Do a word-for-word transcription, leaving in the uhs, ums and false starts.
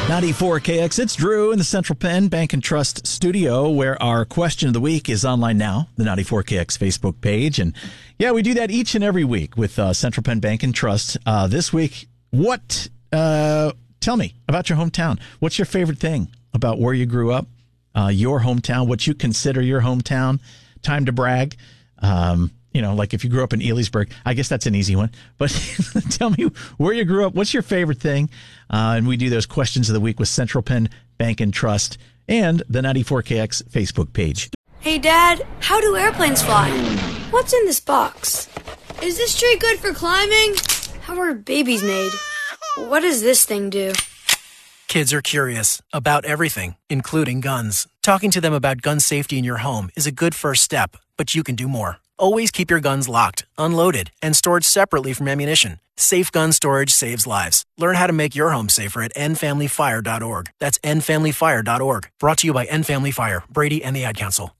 ninety-four K X, it's Drew in the Central Penn Bank and Trust studio, where our question of the week is online now, the ninety-four K X Facebook page. And yeah, we do that each and every week with uh, Central Penn Bank and Trust. Uh, this week, what, uh, tell me about your hometown. What's your favorite thing about where you grew up, uh, your hometown, what you consider your hometown? Time to brag. Um, You know, like if you grew up in Elysburg, I guess that's an easy one. But tell me where you grew up. What's your favorite thing? Uh, and we do those questions of the week with Central Penn Bank and Trust and the ninety-four K X Facebook page. Hey, Dad, how do airplanes fly? What's in this box? Is this tree good for climbing? How are babies made? What does this thing do? Kids are curious about everything, including guns. Talking to them about gun safety in your home is a good first step, but you can do more. Always keep your guns locked, unloaded, and stored separately from ammunition. Safe gun storage saves lives. Learn how to make your home safer at end family fire dot org. That's end family fire dot org. Brought to you by End Family Fire, Brady, and the Ad Council.